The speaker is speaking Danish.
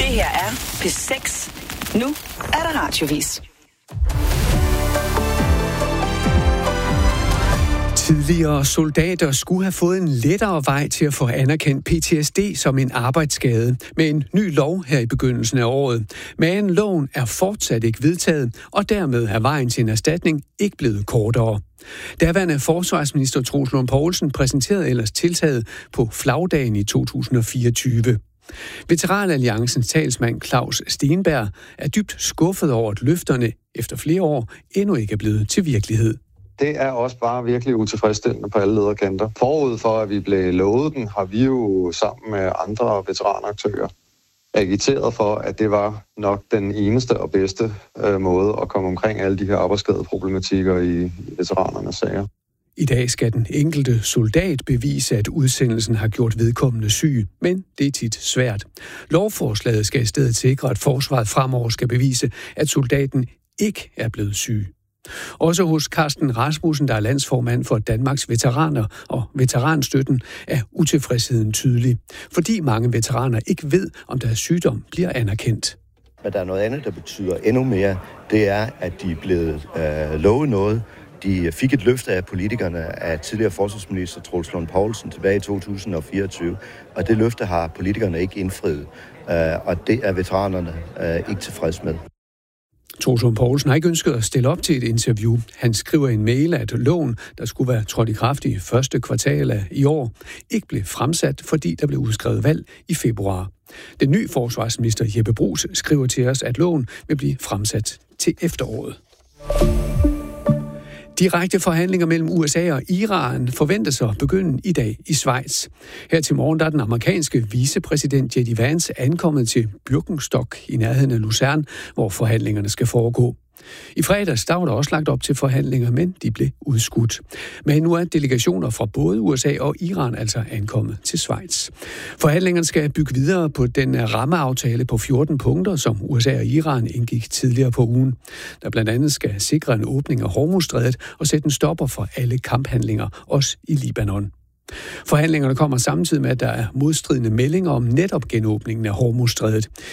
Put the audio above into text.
her er P6. Nu er der radiovis. Tidligere soldater skulle have fået en lettere vej til at få anerkendt PTSD som en arbejdsskade med en ny lov her i begyndelsen af året. Men loven er fortsat ikke vedtaget, og dermed er vejen til en erstatning ikke blevet kortere. Daværende forsvarsminister Troels Lund Poulsen præsenterede ellers tiltaget på flagdagen i 2024. Veteranalliancens talsmand Claus Stenberg er dybt skuffet over, at løfterne efter flere år endnu ikke er blevet til virkelighed. Det er også bare virkelig utilfredsstillende på alle lederkanter. Forud for, at vi blev lovet den, har vi jo sammen med andre veteranaktører agiteret for, at det var nok den eneste og bedste måde at komme omkring alle de her arbejdsskadeproblematikker i veteranernes sager. I dag skal den enkelte soldat bevise, at udsendelsen har gjort vedkommende syg, men det er tit svært. Lovforslaget skal i stedet sikre, at forsvaret fremover skal bevise, at soldaten ikke er blevet syg. Også hos Carsten Rasmussen, der er landsformand for Danmarks Veteraner og Veteranstøtten, er utilfredsheden tydelig, fordi mange veteraner ikke ved, om deres sygdom bliver anerkendt. Men der er noget andet, der betyder endnu mere. Det er, at de er blevet lovet noget. De fik et løfte af politikerne af tidligere forsvarsminister Troels Lund Poulsen tilbage i 2024, og det løfte har politikerne ikke indfriet, og det er veteranerne ikke tilfreds med. Troels Lund Poulsen har ikke ønsket at stille op til et interview. Han skriver i en mail, at loven, der skulle være trådt i kraft i første kvartal af i år, ikke blev fremsat, fordi der blev udskrevet valg i februar. Den nye forsvarsminister Jeppe Bruus skriver til os, at loven vil blive fremsat til efteråret. Direkte forhandlinger mellem USA og Iran forventes at begynde i dag i Schweiz. Her til morgen der er den amerikanske vicepræsident J.D. Vance ankommet til Birkenstock i nærheden af Lucerne, hvor forhandlingerne skal foregå. I fredags der var der også lagt op til forhandlinger, men de blev udskudt. Men nu er delegationer fra både USA og Iran altså ankommet til Schweiz. Forhandlingerne skal bygge videre på den rammeaftale på 14 punkter, som USA og Iran indgik tidligere på ugen, der blandt andet skal sikre en åbning af Hormuzstrædet og sætte en stopper for alle kamphandlinger, også i Libanon. Forhandlingerne kommer samtidig med, at der er modstridende meldinger om netop genåbningen af Hormuzstrædet.